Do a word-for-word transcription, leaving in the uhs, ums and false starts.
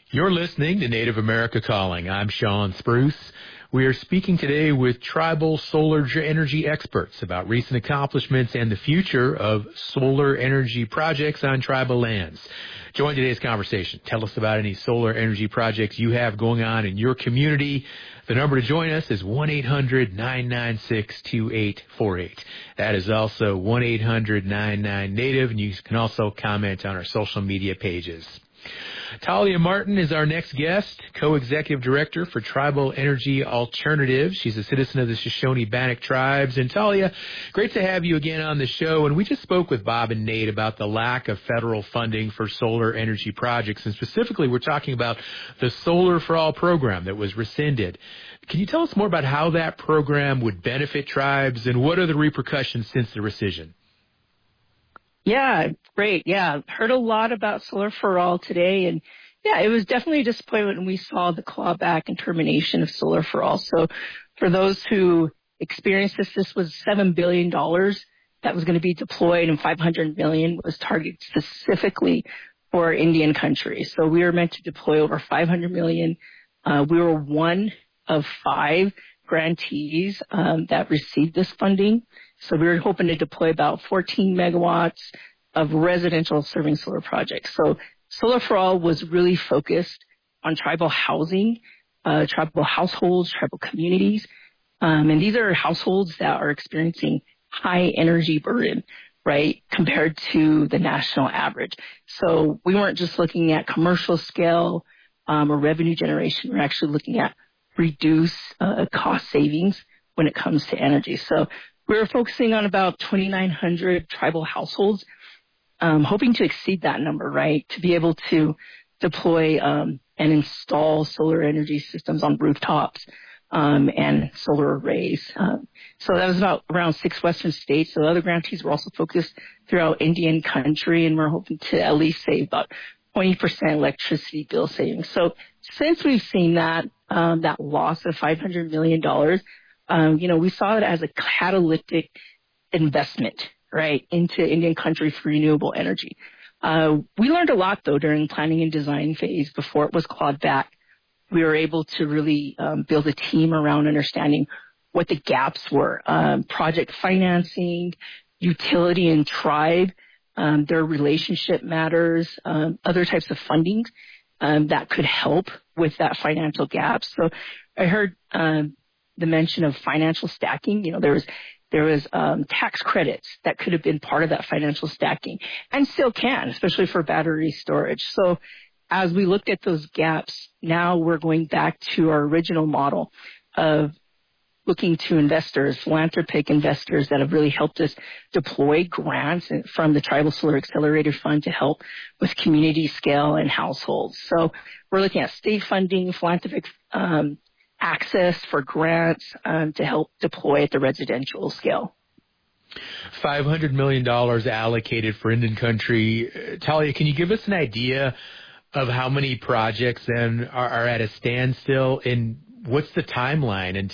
You're listening to Native America Calling. I'm Sean Spruce. We are speaking today with tribal solar energy experts about recent accomplishments and the future of solar energy projects on tribal lands. Join today's conversation. Tell us about any solar energy projects you have going on in your community. The number to join us is one eight hundred nine nine six two eight four eight. That is also one eight hundred nine nine Native, and you can also comment on our social media pages. Talia Martin is our next guest, co-executive director for Tribal Energy Alternatives. She's a citizen of the Shoshone-Bannock tribes. And Talia, great to have you again on the show. And we just spoke with Bob and Nate about the lack of federal funding for solar energy projects. And specifically, we're talking about the Solar for All program that was rescinded. Can you tell us more about how that program would benefit tribes and what are the repercussions since the rescission? Yeah, great. Yeah, heard a lot about Solar for All today. And yeah, it was definitely a disappointment when we saw the clawback and termination of Solar for All. So for those who experienced this, this was seven billion dollars that was going to be deployed, and five hundred million dollars was targeted specifically for Indian country. So we were meant to deploy over five hundred million dollars. Uh, we were one of five grantees um, that received this funding. So we were hoping to deploy about fourteen megawatts of residential serving solar projects. So Solar for All was really focused on tribal housing, uh, tribal households, tribal communities. Um, and these are households that are experiencing high energy burden, right, compared to the national average. So we weren't just looking at commercial scale um, or revenue generation. We're actually looking at reduce uh, cost savings when it comes to energy. So we were focusing on about twenty-nine hundred tribal households, um, hoping to exceed that number, right, to be able to deploy um, and install solar energy systems on rooftops um, and solar arrays. Um, so that was about around six western states. So the other grantees were also focused throughout Indian country, and we're hoping to at least save about twenty percent electricity bill savings. So since we've seen that, um, that loss of five hundred million dollars, Um, you know, we saw it as a catalytic investment, right, into Indian country for renewable energy. Uh, we learned a lot, though, during planning and design phase before it was clawed back. We were able to really um, build a team around understanding what the gaps were, um, project financing, utility and tribe, um, their relationship matters, um, other types of funding um, that could help with that financial gap. So I heard um, the mention of financial stacking. You know, there was there was um, tax credits that could have been part of that financial stacking, and still can, especially for battery storage. So as we looked at those gaps, now we're going back to our original model of looking to investors, philanthropic investors that have really helped us deploy grants from the Tribal Solar Accelerator Fund to help with community scale and households. So we're looking at state funding, philanthropic um, access for grants um, to help deploy at the residential scale. five hundred million dollars allocated for Indian country. Uh, Talia, can you give us an idea of how many projects then are, are at a standstill, and what's the timeline until